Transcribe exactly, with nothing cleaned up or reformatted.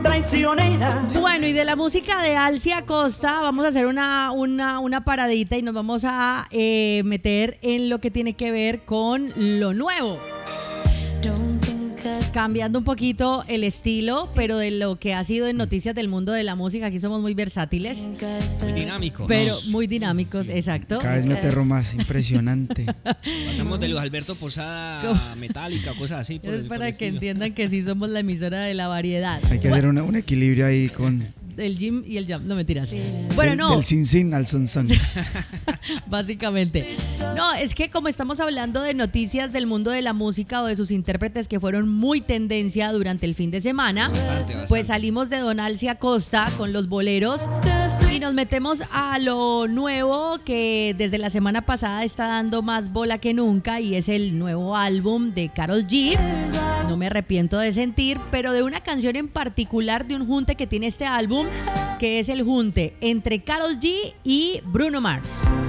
traicionera. Bueno, y de la música de Alcia Acosta vamos a hacer una, una, una paradita y nos vamos a eh, meter en lo que tiene que ver con lo nuevo. Cambiando un poquito el estilo, pero de lo que ha sido en noticias del mundo de la música. Aquí somos muy versátiles. Muy dinámicos. Pero muy dinámicos, exacto. Cada vez me aterro más, impresionante. Pasamos de Luis Alberto Posada a Metallica o cosas así. Por Es el, para por el que estilo. entiendan que sí somos la emisora de la variedad. Hay que hacer una, un equilibrio ahí con... El gym y el jump, no mentiras. Bueno, del, no. Del sin sin al son son. Básicamente. No, es que como estamos hablando de noticias del mundo de la música o de sus intérpretes que fueron muy tendencia durante el fin de semana, Bastante, bastante. pues salimos de Don Alcia Costa con los boleros y nos metemos a lo nuevo que desde la semana pasada está dando más bola que nunca, y es el nuevo álbum de Karol G. No me arrepiento de sentir, pero de una canción en particular, de un junte que tiene este álbum, que es el junte entre Karol G y Bruno Mars.